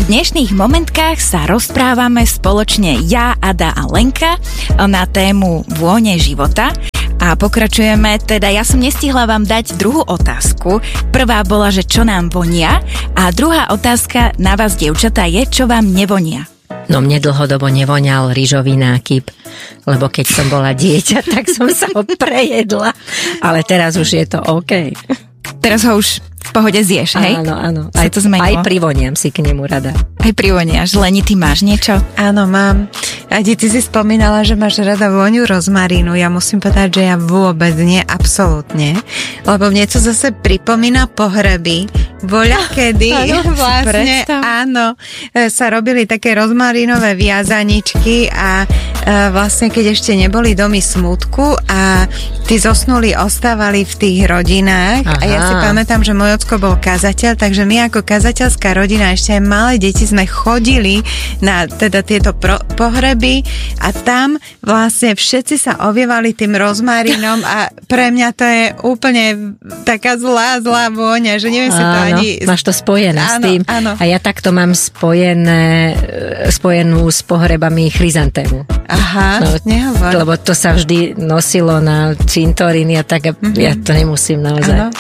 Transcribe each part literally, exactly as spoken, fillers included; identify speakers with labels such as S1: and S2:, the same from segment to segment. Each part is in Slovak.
S1: dnešných momentkách sa rozprávame spoločne ja, Ada a Lenka na tému vône života. A pokračujeme, teda ja som nestihla vám dať druhú otázku. Prvá bola, že čo nám vonia, a druhá otázka na vás, dievčatá, je, čo vám nevonia.
S2: No mne dlhodobo nevoňal rýžový nákyp, lebo keď som bola dieťa, tak som sa ho prejedla, ale teraz už je to OK.
S1: Teraz ho už v pohode zješ, hej?
S2: Áno, áno.
S1: Aj, to
S2: aj privoniam si k nemu rada.
S1: Aj privoniaš. Leni, ty máš niečo?
S3: Áno, mám. Adi, ty si spomínala, že máš rada vôňu rozmarínu. Ja musím povedať, že ja vôbec nie, absolútne. Lebo mne to zase pripomína pohreby. Voľakedy vlastne, predstav. áno, sa robili také rozmarínové viazaničky a vlastne, keď ešte neboli domy smútku a tí zosnulí ostávali v tých rodinách. Aha. A ja si pamätám, že môj ocko bol kazateľ, takže my ako kazateľská rodina, ešte aj malé deti, sme chodili na teda tieto pro, pohreby a tam vlastne všetci sa ovievali tým rozmarínom a pre mňa to je úplne taká zlá, zlá vôňa, že neviem si to ani...
S2: Máš to spojené áno, s tým. Áno. A ja takto mám spojené, spojenú s pohrebami chryzantému.
S3: Aha, no, nehovor.
S2: Lebo to sa vždy nosilo na cintoríny a tak, mm-hmm. ja to nemusím naozaj.
S3: Áno.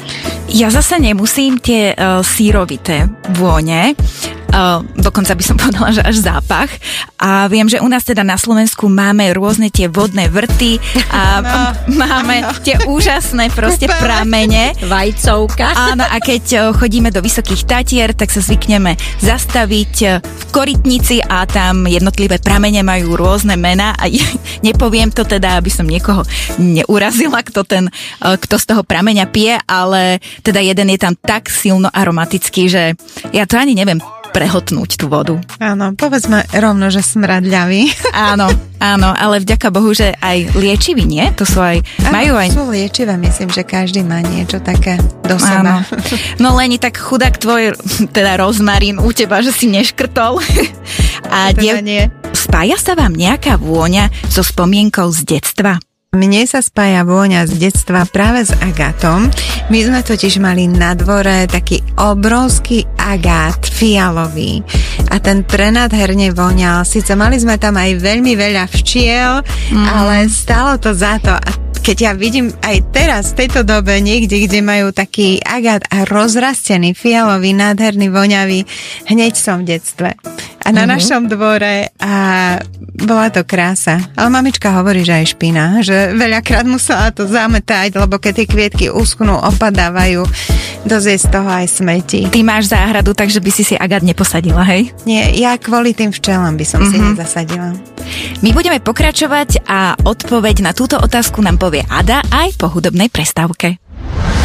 S1: Ja zase nemusím tie uh, sírovité vône, uh, dokonca by som povedala, že až zápach. A viem, že u nás teda na Slovensku máme rôzne tie vodné vrty a no, máme no. tie úžasné proste pramene.
S2: Vajcovka.
S1: Áno, a keď uh, chodíme do Vysokých Tatier, tak sa zvykneme zastaviť uh, v Korytnici a tam jednotlivé pramene majú rôzne mená a nepoviem to teda, aby som niekoho neurazila, kto, ten, uh, kto z toho prameňa pije, ale teda jeden je tam tak silno aromatický, že ja to ani neviem prehotnúť tú vodu.
S3: Áno, povedzme rovno, že smradľavý.
S1: Áno, áno, ale vďaka Bohu, že aj liečivý, nie? To sú aj, áno, majú aj...
S3: sú liečivé, myslím, že každý má niečo také do seba.
S1: No Leni, tak chudák tvoj, teda rozmarín u teba, že si neškrtol. A
S3: teda diev... nie.
S1: Spája sa vám nejaká vôňa so spomienkou z detstva?
S3: Mne sa spája vôňa z detstva práve s agátom. My sme totiž mali na dvore taký obrovský agát fialový a ten prenádherne voňal. Sice mali sme tam aj veľmi veľa včiel, mm. ale stálo to za to. A keď ja vidím aj teraz, v tejto dobe, niekde, kde majú taký agát a rozrastený fialový, nádherný, voňavý, hneď som v detstve. A na mm-hmm. našom dvore a bola to krása. Ale mamička hovorí, že aj špina, že veľakrát musela to zametať, lebo keď tie kvietky uschnú, opadávajú, dosť je z toho aj smetí.
S1: Ty máš záhradu, takže by si si agát neposadila, hej?
S3: Nie, ja kvôli tým včelám by som mm-hmm. si nezasadila.
S1: My budeme pokračovať a odpoveď na túto otázku nám povie Ada aj po hudobnej prestávke.